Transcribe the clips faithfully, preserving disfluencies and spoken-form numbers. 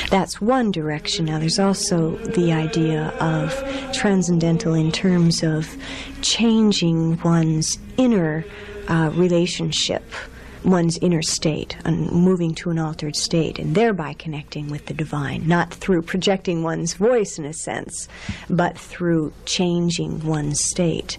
That's one direction. Now, there's also the idea of transcendental in terms of changing one's inner uh, relationship, one's inner state, and moving to an altered state, and thereby connecting with the divine, not through projecting one's voice in a sense, but through changing one's state.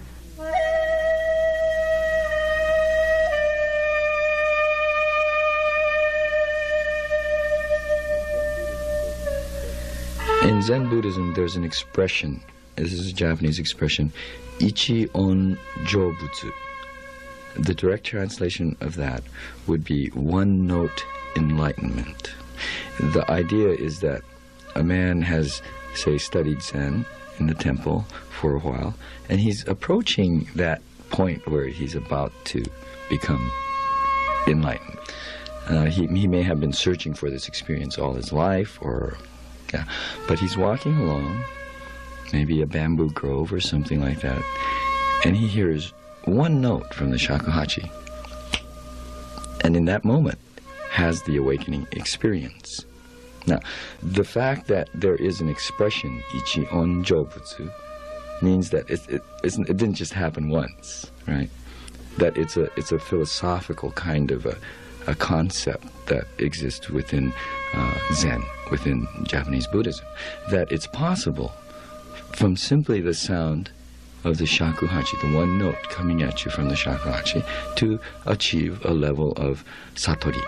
In Zen Buddhism, there's an expression, this is a Japanese expression, Ichi on Jobutsu. The direct translation of that would be one note enlightenment. The idea is that a man has, say, studied Zen in the temple for a while, and he's approaching that point where he's about to become enlightened. Uh, he, he may have been searching for this experience all his life, or yeah, but he's walking along, maybe a bamboo grove or something like that, and he hears one note from the shakuhachi, and in that moment has the awakening experience. Now, the fact that there is an expression, Ichi on Jobutsu, means that it, it, it's, it didn't just happen once, right? That it's a, it's a philosophical kind of a, a concept that exists within uh, Zen, within Japanese Buddhism, that it's possible from simply the sound of the shakuhachi, the one note coming at you from the shakuhachi, to achieve a level of satori.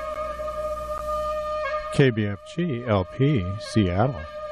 K B F G L P, Seattle.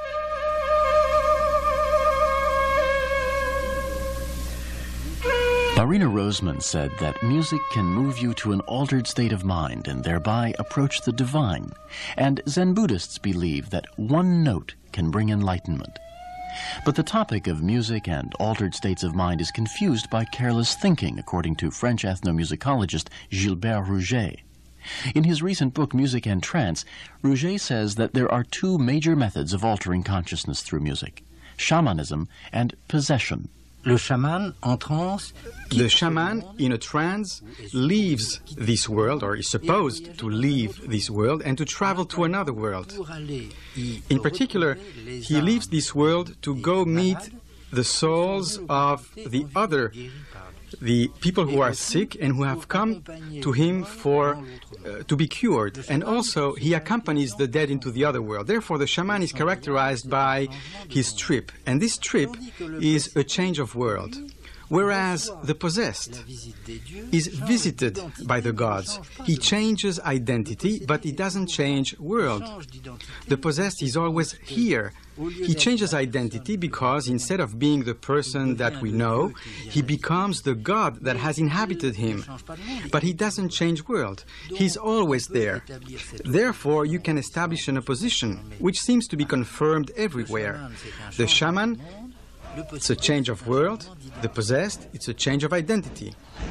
Marina Roseman said that music can move you to an altered state of mind and thereby approach the divine. And Zen Buddhists believe that one note can bring enlightenment. But the topic of music and altered states of mind is confused by careless thinking, according to French ethnomusicologist Gilbert Rouget. In his recent book, Music and Trance, Rouget says that there are two major methods of altering consciousness through music: shamanism and possession. Le chaman en trance. The shaman in a trance leaves this world, or is supposed to leave this world, and to travel to another world. In particular, he leaves this world to go meet the souls of the other, the people who are sick and who have come to him for uh, to be cured. And also, he accompanies the dead into the other world. Therefore, the shaman is characterized by his trip, and this trip is a change of world. Whereas the possessed is visited by the gods. He changes identity, but he doesn't change world. The possessed is always here. He changes identity because instead of being the person that we know, he becomes the god that has inhabited him. But he doesn't change world. He's always there. Therefore, you can establish an opposition, which seems to be confirmed everywhere. The shaman, it's a change of world. The possessed, it's a change of identity.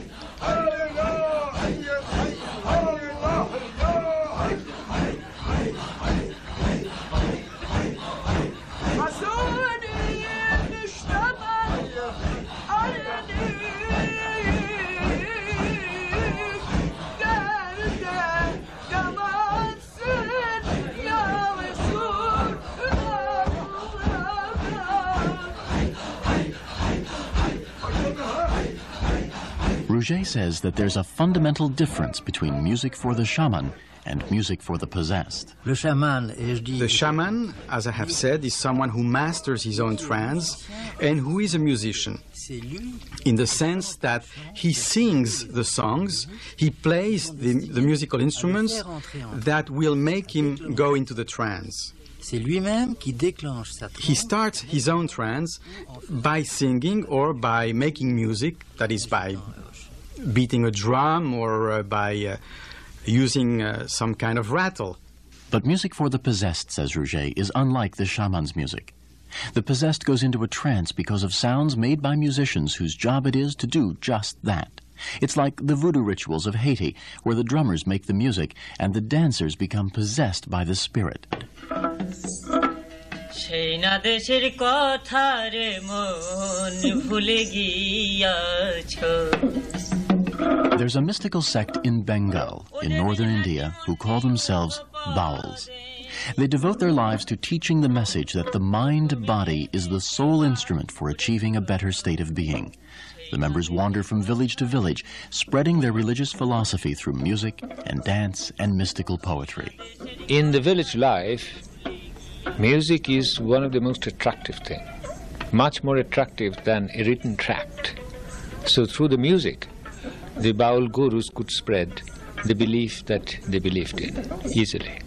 Rouget says that there's a fundamental difference between music for the shaman and music for the possessed. The shaman, as I have said, is someone who masters his own trance and who is a musician, in the sense that he sings the songs, he plays the, the musical instruments that will make him go into the trance. He starts his own trance by singing or by making music, that is by beating a drum or uh, by uh, using uh, some kind of rattle. But music for the possessed, says Rouget, is unlike the shaman's music. The possessed goes into a trance because of sounds made by musicians whose job it is to do just that. It's like the voodoo rituals of Haiti, where the drummers make the music and the dancers become possessed by the spirit. There's a mystical sect in Bengal, in northern India, who call themselves Bauls. They devote their lives to teaching the message that the mind-body is the sole instrument for achieving a better state of being. The members wander from village to village, spreading their religious philosophy through music and dance and mystical poetry. In the village life, music is one of the most attractive things, much more attractive than a written tract. So through the music, the Baul Gurus could spread the belief that they believed in easily.